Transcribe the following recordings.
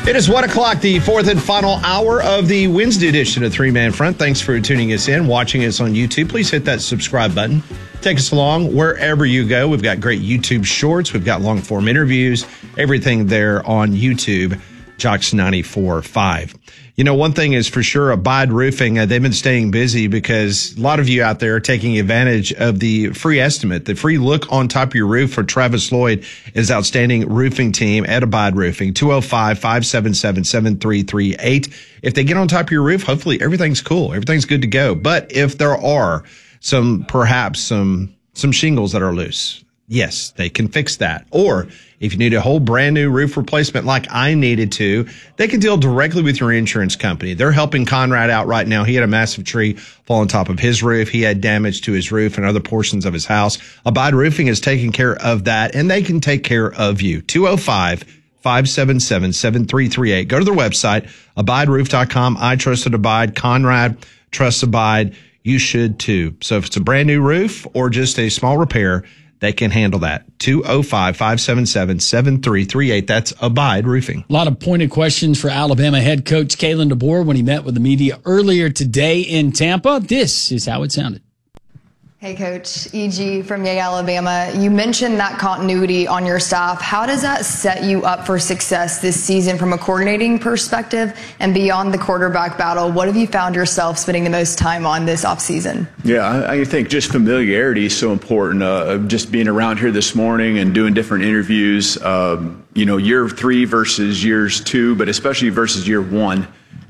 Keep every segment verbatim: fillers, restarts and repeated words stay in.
It is one o'clock, the fourth and final hour of the Wednesday edition of Three Man Front. Thanks for tuning us in, watching us on YouTube. Please hit that subscribe button. Take us along wherever you go. We've got great YouTube shorts. We've got long form interviews, everything there on YouTube, Jocks ninety-four point five. You know, one thing is for sure, Abide Roofing, uh, they've been staying busy because a lot of you out there are taking advantage of the free estimate, the free look on top of your roof for Travis Lloyd, his outstanding roofing team at Abide Roofing, two oh five, five seven seven, seven three three eight. If they get on top of your roof, hopefully everything's cool. Everything's good to go. But if there are some, perhaps some, some shingles that are loose, yes, they can fix that. Or if you need a whole brand new roof replacement like I needed to, they can deal directly with your insurance company. They're helping Conrad out right now. He had a massive tree fall on top of his roof. He had damage to his roof and other portions of his house. Abide Roofing is taking care of that, and they can take care of you. two oh five, five seven seven, seven three three eight. Go to their website, abide roof dot com. I trusted Abide. Conrad trusts Abide. You should too. So if it's a brand new roof or just a small repair, they can handle that. two oh five, five seven seven, seven three three eight. That's Abide Roofing. A lot of pointed questions for Alabama head coach Kalen DeBoer when he met with the media earlier today in Tampa. This is how it sounded. Hey, Coach. E G from Yale, Alabama. You mentioned that continuity on your staff. How does that set you up for success this season from a coordinating perspective and beyond the quarterback battle? What have you found yourself spending the most time on this offseason? Yeah, I, I think just familiarity is so important. Uh, just being around here this morning and doing different interviews, um, you know, year three versus years two, but especially versus year one.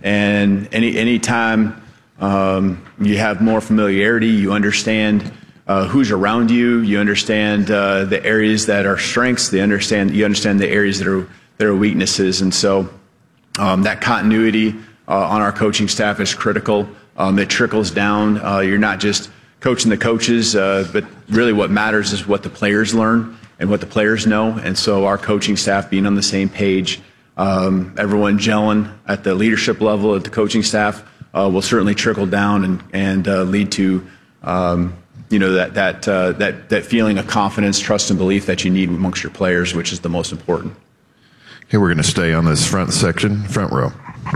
And any any time Um, you have more familiarity, you understand uh, who's around you, you understand uh, the areas that are strengths, they understand you understand the areas that are that are weaknesses, and so um, that continuity uh, on our coaching staff is critical. Um, it trickles down. Uh, you're not just coaching the coaches, uh, but really what matters is what the players learn and what the players know, and so our coaching staff being on the same page, um, everyone gelling at the leadership level, at the coaching staff. Uh, will certainly trickle down and and uh, lead to um, you know that that uh, that that feeling of confidence, trust, and belief that you need amongst your players, which is the most important. Okay, we're going to stay on this front section, front row.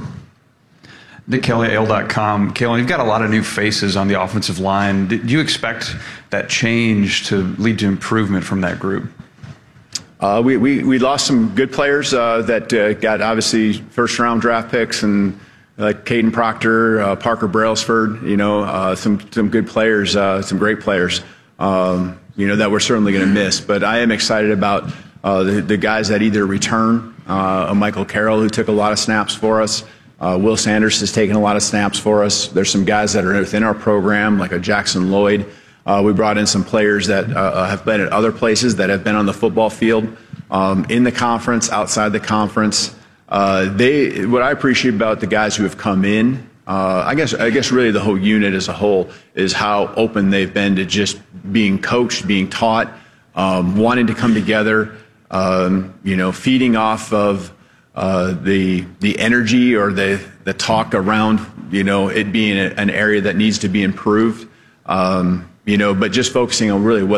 Nick Kelly at A L dot com. Kalen, you've got a lot of new faces on the offensive line. Did you expect that change to lead to improvement from that group? Uh, we, we we lost some good players uh, that uh, got obviously first round draft picks and. Like Caden Proctor, uh, Parker Brailsford, you know, uh, some some good players, uh, some great players, um, you know, that we're certainly going to miss. But I am excited about uh, the, the guys that either return, uh, Michael Carroll, who took a lot of snaps for us. Uh, Will Sanders has taken a lot of snaps for us. There's some guys that are within our program, like a Jackson Lloyd. Uh, we brought in some players that uh, have been at other places, that have been on the football field, um, in the conference, outside the conference. Uh, they, what I appreciate about the guys who have come in, uh, I guess, I guess really the whole unit as a whole is how open they've been to just being coached, being taught, um, wanting to come together, um, you know, feeding off of uh, the the energy or the the talk around, you know, it being a, an area that needs to be improved, um, you know, but just focusing on really what